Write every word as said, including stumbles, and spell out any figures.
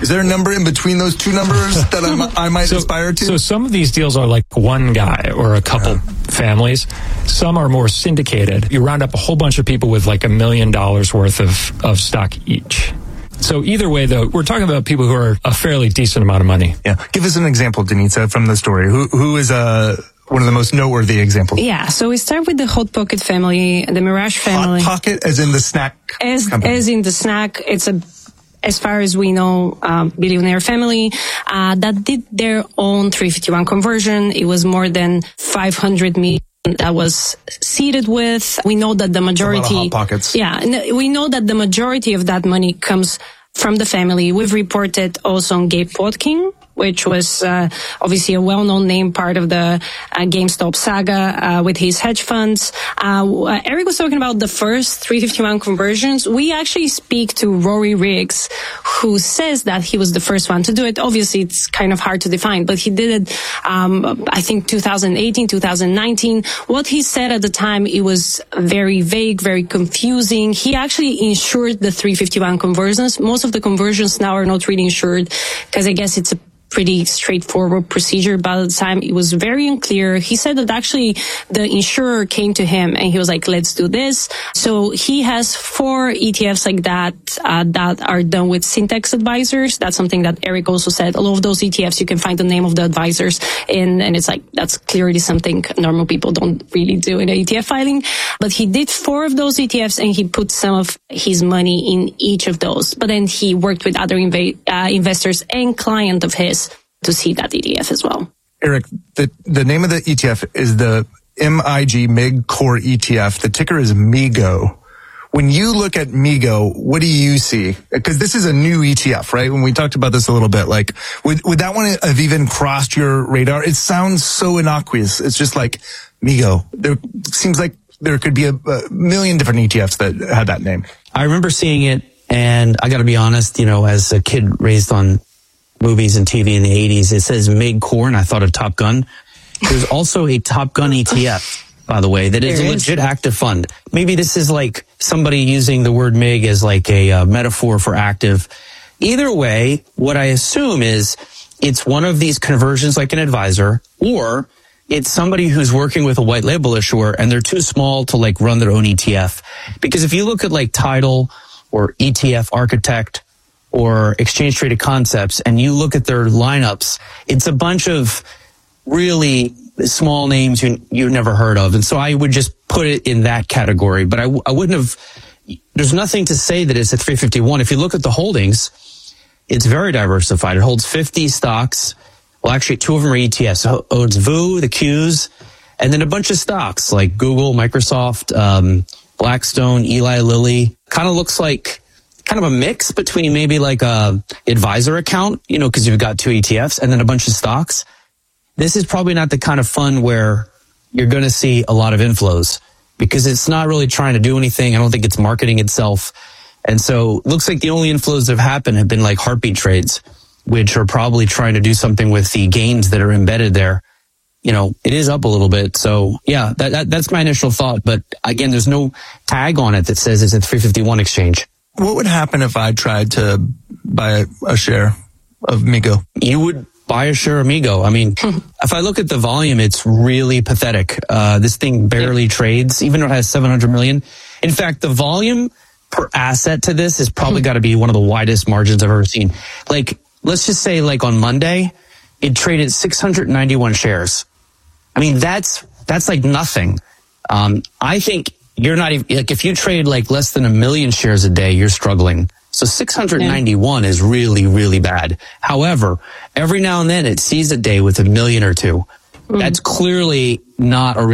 Is there a number in between those two numbers that I, I might so, aspire to? So some of these deals are like one guy or a couple yeah. families. Some are more syndicated. You round up a whole bunch of people with like a million dollars worth of, of stock each. So either way, though, we're talking about people who are a fairly decent amount of money. Yeah. Give us an example, Denitsa, from the story. Who Who is a... one of the most noteworthy examples. Yeah, so we start with the Hot Pocket family, the Mirage family. Hot Pocket, as in the snack as, company? As in the snack. It's a, as far as we know, um, billionaire family uh, that did their own three fifty-one conversion. It was more than five hundred million that was seeded with. We know that the majority... That's a lot of Hot Pockets. Yeah, we know that the majority of that money comes from the family. We've reported also on Gabe Plotkin, which was uh, obviously a well-known name, part of the uh, GameStop saga uh, with his hedge funds. Uh, Eric was talking about the first three fifty-one conversions. We actually speak to Rory Riggs, who says that he was the first one to do it. Obviously, it's kind of hard to define, but he did it, um, I think, two thousand eighteen, two thousand nineteen. What he said at the time, it was very vague, very confusing. He actually insured the three fifty-one conversions. Most of the conversions now are not really insured because I guess it's a pretty straightforward procedure, but at the time it was very unclear. He said that actually the insurer came to him and he was like, let's do this. So he has four E T Fs like that uh, that are done with Syntax advisors. That's something that Eric also said. All of those E T Fs, you can find the name of the advisors in, and it's like, that's clearly something normal people don't really do in an E T F filing. But he did four of those E T Fs and he put some of his money in each of those. But then he worked with other inv- uh, investors and client of his to see that E T F as well. Eric, the, the name of the E T F is the M I G M I G Core E T F. The ticker is M I G O. When you look at M I G O, what do you see? Because this is a new E T F, right? When we talked about this a little bit, like, would, would that one have even crossed your radar? It sounds so innocuous. It's just like M I G O. There seems like there could be a, a million different E T Fs that had that name. I remember seeing it, and I got to be honest, you know, as a kid raised on movies and T V in the eighties, it says M I G Core, and I thought of Top Gun. There's also a Top Gun E T F, by the way, that is a legit active fund. Maybe this is like somebody using the word M I G as like a uh, metaphor for active. Either way, what I assume is it's one of these conversions like an advisor, or it's somebody who's working with a white label issuer and they're too small to like run their own E T F. Because if you look at like Tidal or E T F Architect or Exchange Traded Concepts, and you look at their lineups, it's a bunch of really small names you, you've never heard of. And so I would just put it in that category. But I, I wouldn't have, there's nothing to say that it's a three fifty-one. If you look at the holdings, it's very diversified. It holds fifty stocks. Well, actually, two of them are E T Fs. It owns V U, the Qs, and then a bunch of stocks like Google, Microsoft, um, Blackstone, Eli Lilly. Kind of looks like kind of a mix between maybe like a advisor account, you know, because you've got two E T Fs and then a bunch of stocks. This is probably not the kind of fund where you're going to see a lot of inflows because it's not really trying to do anything. I don't think it's marketing itself. And so it looks like the only inflows that have happened have been like heartbeat trades, which are probably trying to do something with the gains that are embedded there. You know, it is up a little bit. So yeah, that, that that's my initial thought. But again, there's no tag on it that says it's a three fifty-one exchange. What would happen if I tried to buy a share of M I G O? You would buy a share of M I G O. I mean, if I look at the volume, it's really pathetic. Uh, this thing barely trades, even though it has seven hundred million. In fact, the volume per asset to this has probably got to be one of the widest margins I've ever seen. Like, let's just say like on Monday, it traded six hundred ninety-one shares. I mean, that's, that's like nothing. Um, I think you're not even, like, if you trade like less than a million shares a day, you're struggling. So six hundred ninety-one yeah. is really, really bad. However, every now and then it sees a day with a million or two. Mm. That's clearly not a